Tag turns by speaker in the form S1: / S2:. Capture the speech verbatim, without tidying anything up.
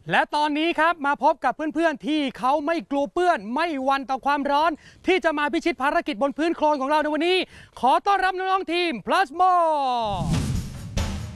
S1: และตอนนี้ครับมาพบกับเพื่อนๆที่เขาไม่กลัวเปื้อนไม่หวั่นต่อความร้อนที่จะมาพิชิตภารกิจบนพื้นโคลนของเราในวันนี้ขอต้อนรับน้องๆทีม Plus More